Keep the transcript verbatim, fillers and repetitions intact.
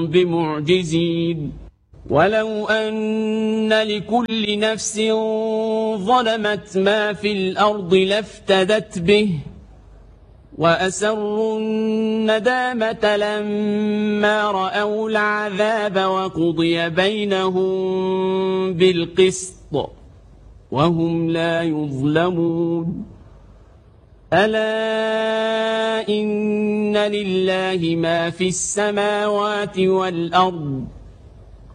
بمعجزين ولو أن لكل نفس ظلمت ما في الأرض لافتدت به وأسروا الندامة لما رأوا العذاب وقضي بينهم بالقسط وهم لا يظلمون ألا إن لله ما في السماوات والأرض